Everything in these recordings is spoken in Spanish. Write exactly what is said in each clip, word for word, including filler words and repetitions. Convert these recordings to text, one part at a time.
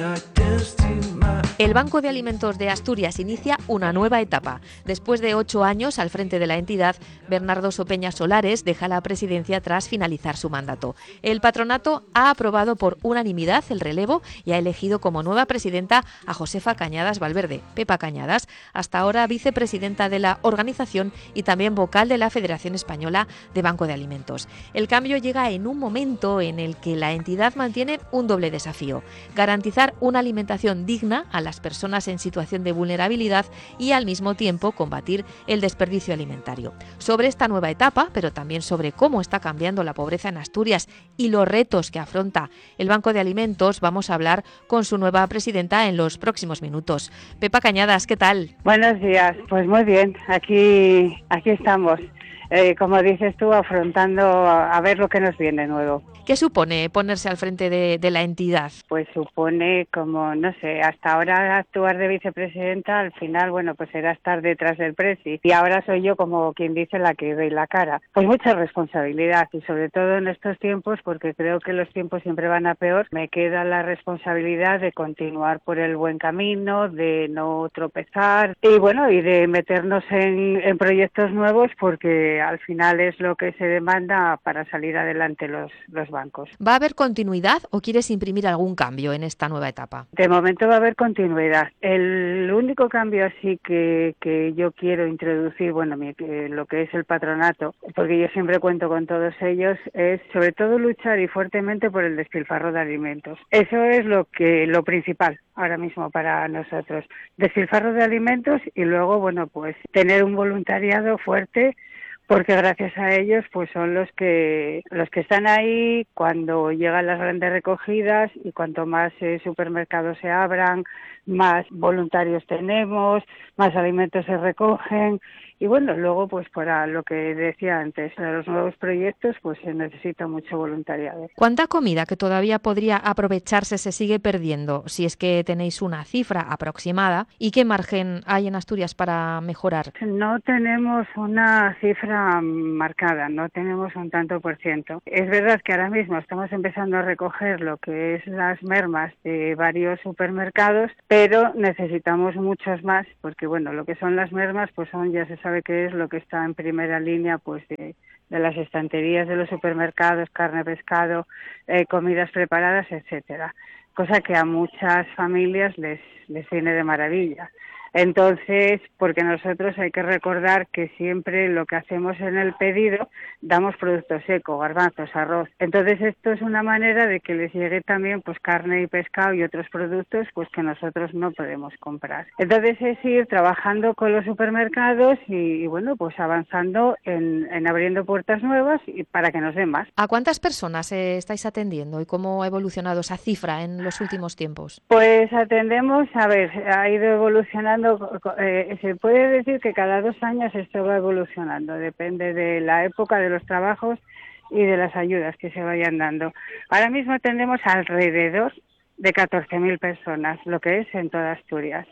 El Banco de Alimentos de Asturias inicia una nueva etapa. Después de ocho años al frente de la entidad, Bernardo Sopeña Solares deja la presidencia tras finalizar su mandato. El patronato ha aprobado por unanimidad el relevo y ha elegido como nueva presidenta a Josefa Cañadas Valverde, Pepa Cañadas, hasta ahora vicepresidenta de la organización y también vocal de la Federación Española de Banco de Alimentos. El cambio llega en un momento en el que la entidad mantiene un doble desafío: garantizar una alimentación digna a las personas en situación de vulnerabilidad y al mismo tiempo combatir el desperdicio alimentario. Sobre esta nueva etapa, pero también sobre cómo está cambiando la pobreza en Asturias y los retos que afronta el Banco de Alimentos, vamos a hablar con su nueva presidenta en los próximos minutos. Pepa Cañadas, ¿qué tal? Buenos días, pues muy bien, aquí, aquí estamos. Eh, como dices tú, afrontando a, a ver lo que nos viene nuevo. ¿Qué supone ponerse al frente de, de la entidad? Pues supone, como, no sé, hasta ahora actuar de vicepresidenta, al final, bueno, pues era estar detrás del presi. Y ahora soy yo, como quien dice, la que doy la cara. Pues mucha responsabilidad, y sobre todo en estos tiempos, porque creo que los tiempos siempre van a peor, me queda la responsabilidad de continuar por el buen camino, de no tropezar, y bueno, y de meternos en, en proyectos nuevos, porque al final es lo que se demanda para salir adelante los, los bancos. ¿Va a haber continuidad o quieres imprimir algún cambio en esta nueva etapa? De momento va a haber continuidad. El único cambio así que, que yo quiero introducir, bueno, mi, lo que es el patronato, porque yo siempre cuento con todos ellos, es sobre todo luchar y fuertemente por el despilfarro de alimentos. Eso es lo que lo principal ahora mismo para nosotros. Despilfarro de alimentos y luego, bueno, pues tener un voluntariado fuerte, porque gracias a ellos pues son los que los que están ahí cuando llegan las grandes recogidas, y cuanto más eh, supermercados se abran, más voluntarios tenemos, más alimentos se recogen. Y bueno, luego pues para lo que decía antes, para los nuevos proyectos pues se necesita mucho voluntariado. ¿Cuánta comida que todavía podría aprovecharse se sigue perdiendo, si es que tenéis una cifra aproximada? ¿Y qué margen hay en Asturias para mejorar? No tenemos una cifra marcada, no tenemos un tanto por ciento. Es verdad que ahora mismo estamos empezando a recoger lo que es las mermas de varios supermercados, pero necesitamos muchos más, porque bueno, lo que son las mermas pues son, ya se sabe que es lo que está en primera línea pues de, de las estanterías de los supermercados: carne, pescado, eh, comidas preparadas, etcétera. Cosa que a muchas familias les, les viene de maravilla. Entonces, porque nosotros hay que recordar que siempre lo que hacemos en el pedido, damos producto seco, garbanzos, arroz. Entonces esto es una manera de que les llegue también pues carne y pescado y otros productos pues que nosotros no podemos comprar. Entonces es ir trabajando con los supermercados y, y bueno, pues avanzando en, en abriendo puertas nuevas y para que nos den más. ¿A cuántas personas eh, estáis atendiendo y cómo ha evolucionado esa cifra en los últimos tiempos? Pues atendemos, a ver, ha ido evolucionando. Eh, se puede decir que cada dos años esto va evolucionando, depende de la época, de los trabajos y de las ayudas que se vayan dando. Ahora mismo atendemos alrededor de catorce mil personas, lo que es en toda Asturias.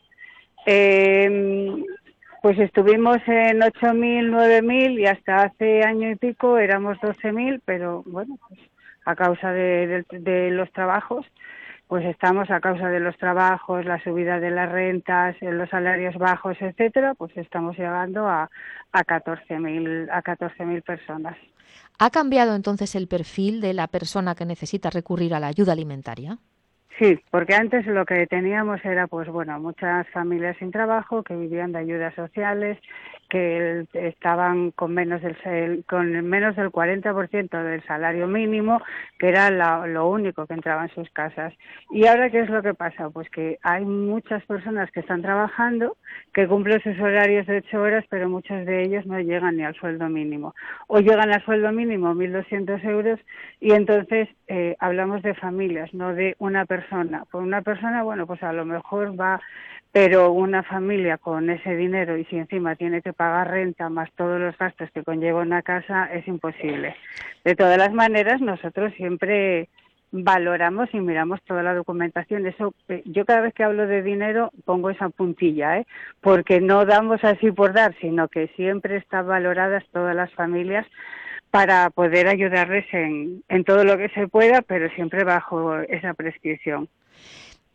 Eh, pues estuvimos en ocho mil, nueve mil y hasta hace año y pico éramos doce mil, pero bueno, pues a causa de, de, de los trabajos, pues estamos a causa de los trabajos, la subida de las rentas, los salarios bajos, etcétera, pues estamos llegando a, a catorce mil a catorce mil personas. ¿Ha cambiado entonces el perfil de la persona que necesita recurrir a la ayuda alimentaria? Sí, porque antes lo que teníamos era, pues bueno, muchas familias sin trabajo que vivían de ayudas sociales, que estaban con menos del con menos del cuarenta por ciento del salario mínimo, que era la, lo único que entraba en sus casas. Y ahora, ¿qué es lo que pasa? Pues que hay muchas personas que están trabajando, que cumplen sus horarios de ocho horas, pero muchos de ellos no llegan ni al sueldo mínimo. O llegan al sueldo mínimo, mil doscientos euros, y entonces eh, hablamos de familias, no de una persona. Por una persona, bueno, pues a lo mejor va, pero una familia con ese dinero y si encima tiene que pagar renta más todos los gastos que conlleva una casa, es imposible. De todas las maneras, nosotros siempre valoramos y miramos toda la documentación. Eso, yo cada vez que hablo de dinero pongo esa puntilla, ¿eh? Porque no damos así por dar, sino que siempre están valoradas todas las familias para poder ayudarles en, en todo lo que se pueda, pero siempre bajo esa prescripción.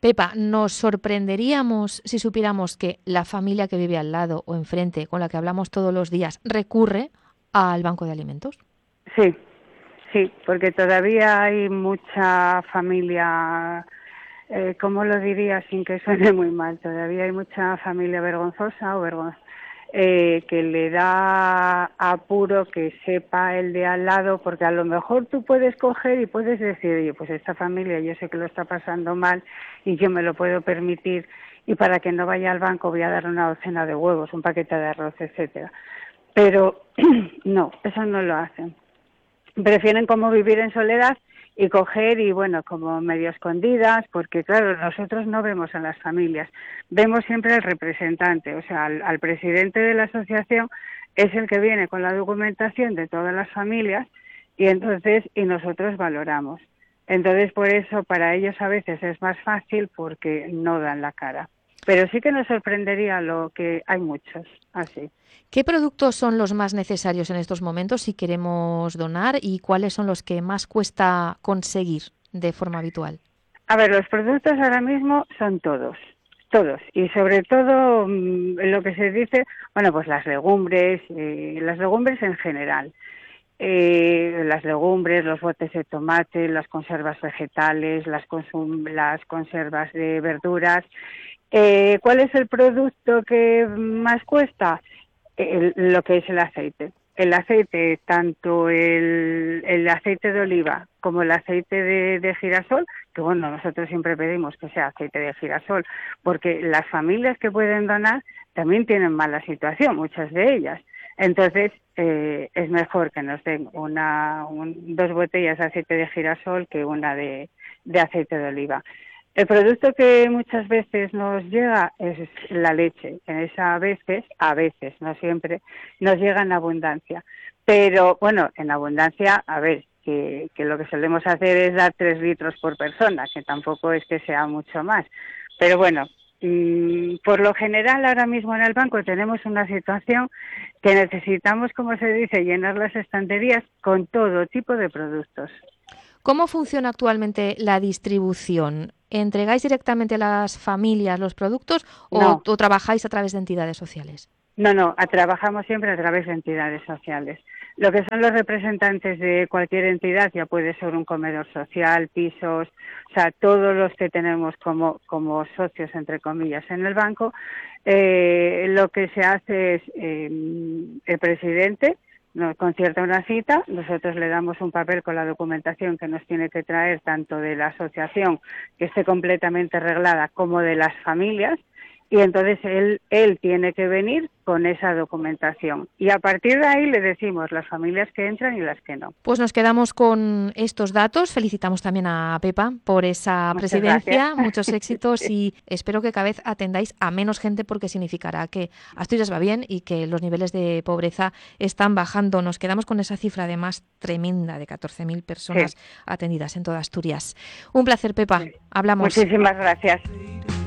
Pepa, ¿nos sorprenderíamos si supiéramos que la familia que vive al lado o enfrente, con la que hablamos todos los días, recurre al banco de alimentos? Sí, sí, porque todavía hay mucha familia, eh, ¿cómo lo diría sin que suene muy mal? Todavía hay mucha familia vergonzosa o vergonzosa. Eh, que le da apuro que sepa el de al lado, porque a lo mejor tú puedes coger y puedes decir, oye, pues esta familia yo sé que lo está pasando mal y yo me lo puedo permitir, y para que no vaya al banco voy a dar una docena de huevos, un paquete de arroz, etcétera. Pero no, eso no lo hacen. Prefieren como vivir en soledad y coger y, bueno, como medio escondidas, porque claro, nosotros no vemos a las familias, vemos siempre al representante, o sea, al, al presidente de la asociación es el que viene con la documentación de todas las familias y entonces, y nosotros valoramos. Entonces, por eso, para ellos a veces es más fácil porque no dan la cara. Pero sí que nos sorprendería lo que hay muchos, así. ¿Qué productos son los más necesarios en estos momentos si queremos donar y cuáles son los que más cuesta conseguir de forma habitual? A ver, los productos ahora mismo son todos, todos. Y sobre todo mmm, lo que se dice, bueno, pues las legumbres, eh, las legumbres en general. Eh, las legumbres, los botes de tomate, las conservas vegetales, las, consum- las conservas de verduras. Eh, ¿Cuál es el producto que más cuesta? El, lo que es el aceite. El aceite, tanto el, el aceite de oliva como el aceite de, de girasol, que bueno, nosotros siempre pedimos que sea aceite de girasol, porque las familias que pueden donar también tienen mala situación, muchas de ellas. Entonces, eh, es mejor que nos den una, un, dos botellas de aceite de girasol que una de, de aceite de oliva. El producto que muchas veces nos llega es la leche. Esa a veces, a veces, no siempre, nos llega en abundancia. Pero, bueno, en abundancia, a ver, que, que lo que solemos hacer es dar tres litros por persona, que tampoco es que sea mucho más. Pero bueno, mmm, por lo general ahora mismo en el banco tenemos una situación que necesitamos, como se dice, llenar las estanterías con todo tipo de productos. ¿Cómo funciona actualmente la distribución? ¿Entregáis directamente a las familias los productos o, no. o trabajáis a través de entidades sociales? No, no, a, trabajamos siempre a través de entidades sociales. Lo que son los representantes de cualquier entidad, ya puede ser un comedor social, pisos, o sea, todos los que tenemos como, como socios, entre comillas, en el banco, eh, lo que se hace es eh, el presidente nos concierta una cita, nosotros le damos un papel con la documentación que nos tiene que traer tanto de la asociación, que esté completamente arreglada, como de las familias, y entonces él, él tiene que venir con esa documentación. Y a partir de ahí le decimos las familias que entran y las que no. Pues nos quedamos con estos datos. Felicitamos también a Pepa por esa Muchas presidencia. gracias. Muchos éxitos y espero que cada vez atendáis a menos gente porque significará que Asturias va bien y que los niveles de pobreza están bajando. Nos quedamos con esa cifra además tremenda de catorce mil personas sí. atendidas en toda Asturias. Un placer, Pepa. Sí. Hablamos. Muchísimas gracias.